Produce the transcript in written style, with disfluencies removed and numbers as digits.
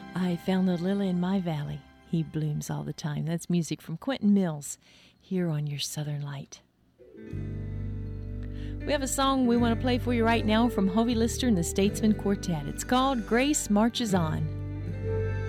I found the lily in my valley. He blooms all the time. That's music from Quentin Mills here on your Southern Light. We have a song we want to play for you right now from Hovey Lister and the Statesman Quartet. It's called Grace Marches On.